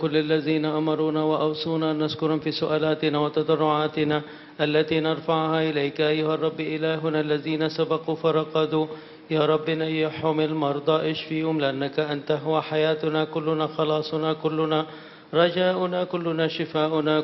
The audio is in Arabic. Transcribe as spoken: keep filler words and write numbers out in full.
كل الذين أمرونا وأوصونا أن نذكرهم في سؤالاتنا وتضرعاتنا التي نرفعها إليك أيها الرب إلهنا. الذين سبقوا فرقدوا يا رب نيحهم المرضى اشفيهم، لأنك أنت هو حياتنا كلنا، خلاصنا كلنا، رجاؤنا كلنا، شفاؤنا